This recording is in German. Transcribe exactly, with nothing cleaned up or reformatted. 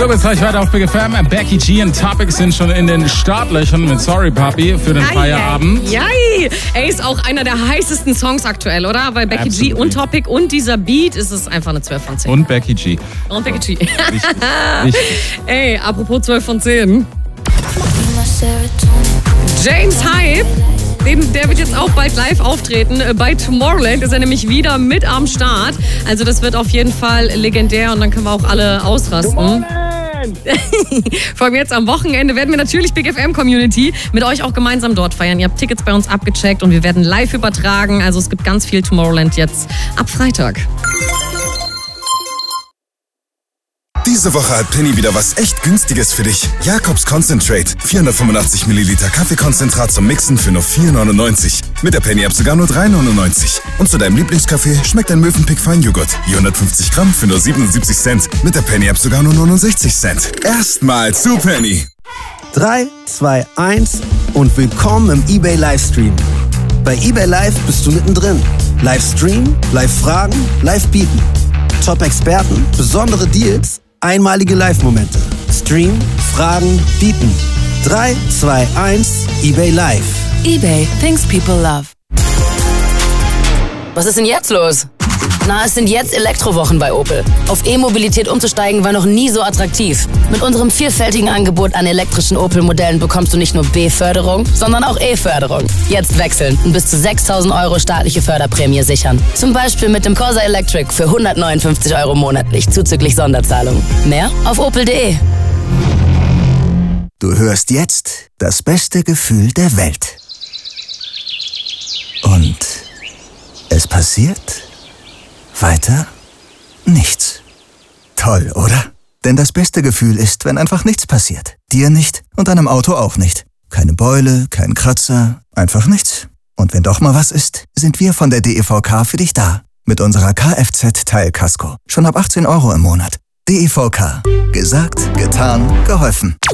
So, bis gleich weiter auf Big F M. Becky G und Topic sind schon in den Startlöchern mit Sorry Papi für den Ei, Feierabend. Ja, ey, ist auch einer der heißesten Songs aktuell, oder? Bei Becky Absolutely. G und Topic und dieser Beat ist es einfach eine zwölf von zehn. Und Becky G. Und Becky G. Richtig, richtig. Ey, apropos zwölf von zehn. James Hype. Den, der wird jetzt auch bald live auftreten. Bei Tomorrowland ist er nämlich wieder mit am Start. Also das wird auf jeden Fall legendär und dann können wir auch alle ausrasten. Vor allem jetzt am Wochenende werden wir natürlich Big F M Community mit euch auch gemeinsam dort feiern. Ihr habt Tickets bei uns abgecheckt und wir werden live übertragen. Also es gibt ganz viel Tomorrowland jetzt ab Freitag. Diese Woche hat Penny wieder was echt Günstiges für dich. Jakobs Concentrate. vierhundertfünfundachtzig Milliliter Kaffeekonzentrat zum Mixen für nur vier neunundneunzig. Mit der Penny-App sogar nur drei neunundneunzig. Und zu deinem Lieblingskaffee schmeckt ein Mövenpick Feinjoghurt. hundertfünfzig Gramm für nur siebenundsiebzig Cent. Mit der Penny-App sogar nur neunundsechzig Cent. Erstmal zu Penny. drei, zwei, eins und willkommen im eBay Livestream. Bei eBay Live bist du mittendrin. Livestream, Live-Fragen, Live-Bieten. Top-Experten, besondere Deals, einmalige Live-Momente. Stream, Fragen, Bieten. drei, zwei, eins, eBay Live. eBay, things people love. Was ist denn jetzt los? Na, es sind jetzt Elektrowochen bei Opel. Auf E-Mobilität umzusteigen war noch nie so attraktiv. Mit unserem vielfältigen Angebot an elektrischen Opel-Modellen bekommst du nicht nur B-Förderung, sondern auch E-Förderung. Jetzt wechseln und bis zu sechstausend Euro staatliche Förderprämie sichern. Zum Beispiel mit dem Corsa Electric für hundertneunundfünfzig Euro monatlich zuzüglich Sonderzahlung. Mehr auf opel punkt de. Du hörst jetzt das beste Gefühl der Welt. Und es passiert weiter nichts. Toll, oder? Denn das beste Gefühl ist, wenn einfach nichts passiert. Dir nicht und deinem Auto auch nicht. Keine Beule, kein Kratzer, einfach nichts. Und wenn doch mal was ist, sind wir von der D E V K für dich da. Mit unserer Kfz-Teilkasko. Schon ab achtzehn Euro im Monat. D E V K. Gesagt, getan, geholfen.